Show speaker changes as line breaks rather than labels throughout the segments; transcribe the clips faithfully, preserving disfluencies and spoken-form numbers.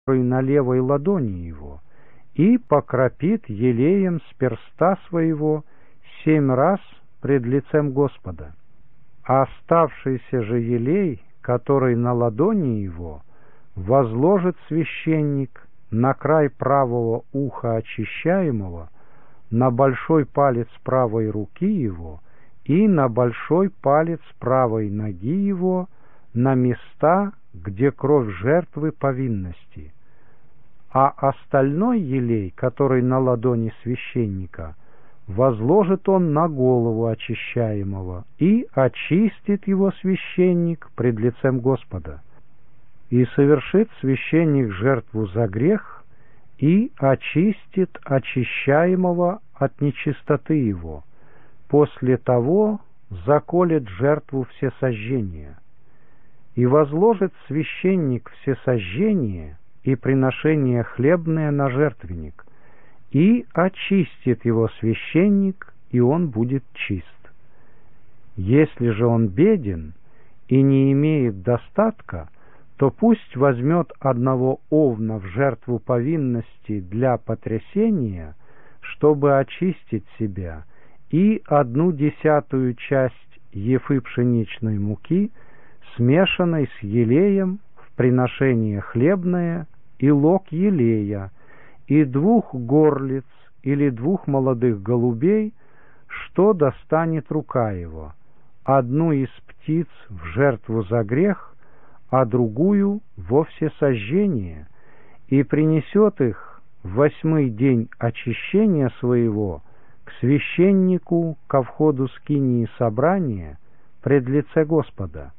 на левой ладони его, и покропит елеем с перста своего семь раз пред лицем Господа. А оставшийся же елей, который на ладони его, возложит священник на край правого уха очищаемого, на большой палец правой руки его и на большой палец правой ноги его, на места, где кровь жертвы повинности. А остальной елей, который на ладони священника, возложит он на голову очищаемого, и очистит его священник пред лицем Господа. И совершит священник жертву за грех, и очистит очищаемого от нечистоты его. После того заколет жертву всесожжения. И возложит священник всесожжение и приношение хлебное на жертвенник, и очистит его священник, и он будет чист. Если же он беден и не имеет достатка, то пусть возьмет одного овна в жертву повинности для потрясения, чтобы очистить себя, и одну десятую часть ефы пшеничной муки, смешанной с елеем, в приношение хлебное, и лог елея, и двух горлиц или двух молодых голубей, что достанет рука его, одну из птиц в жертву за грех, а другую во всесожжение, и принесет их в восьмой день очищения своего к священнику ко входу скинии собрания пред лице Господа.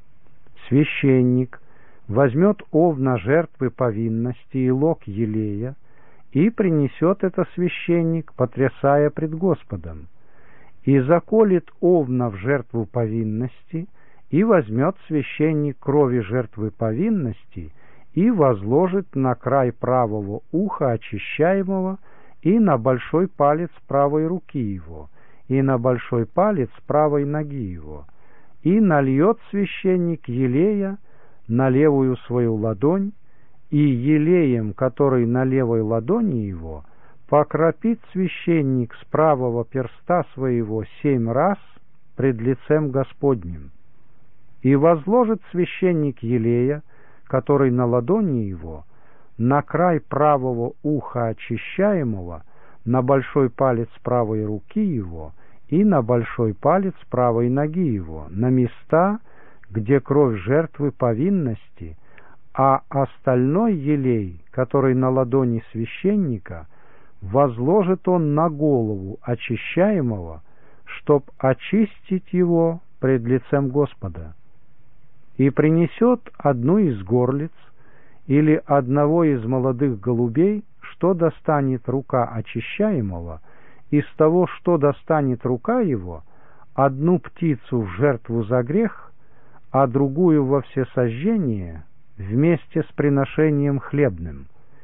Священник возьмет овна жертвы повинности и лог елея, и принесет это священник, потрясая пред Господом, и заколет овна в жертву повинности, и возьмет священник крови жертвы повинности и возложит на край правого уха очищаемого и на большой палец правой руки его, и на большой палец правой ноги его, и нальет священник елея на левую свою ладонь, и елеем, который на левой ладони его, покропит священник с правого перста своего семь раз пред лицем Господним. И возложит священник елея, который на ладони его, на край правого уха очищаемого, на большой палец правой руки его и на большой палец правой ноги его, на места, где кровь жертвы повинности, а остальной елей, который на ладони священника, возложит он на голову очищаемого, чтоб очистить его пред лицем Господа. И принесет одну из горлиц или одного из молодых голубей, что достанет рука очищаемого, из того, что достанет рука его, одну птицу в жертву за грех, а другую во всесожжение вместе с приношением хлебным,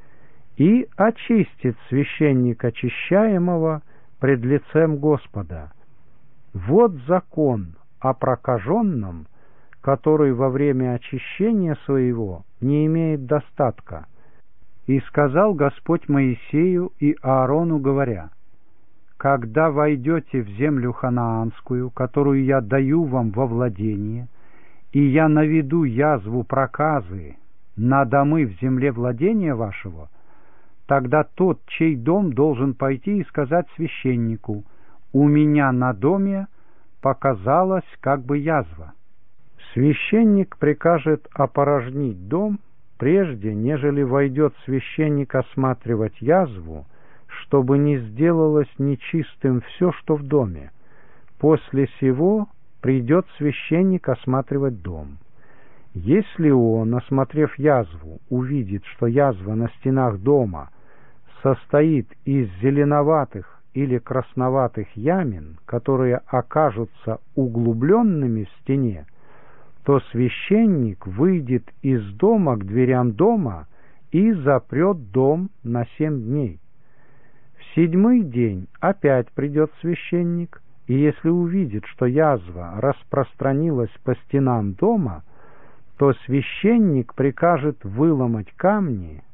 и очистит священник очищаемого пред лицем Господа. Вот закон о прокаженном, который во время очищения своего не имеет достатка. И сказал Господь Моисею и Аарону, говоря: «Когда войдете в землю ханаанскую, которую я даю вам во владение, и я наведу язву проказы на домы в земле владения вашего, тогда тот, чей дом, должен пойти и сказать священнику: у меня на доме показалась как бы язва». Священник прикажет опорожнить дом, прежде нежели войдет священник осматривать язву, чтобы не сделалось нечистым все, что в доме. После сего придет священник осматривать дом. Если он, осмотрев язву, увидит, что язва на стенах дома состоит из зеленоватых или красноватых ямин, которые окажутся углубленными в стене, то священник выйдет из дома к дверям дома и запрет дом на семь дней. В седьмой день опять придет священник, и если увидит, что язва распространилась по стенам дома, то священник прикажет выломать камни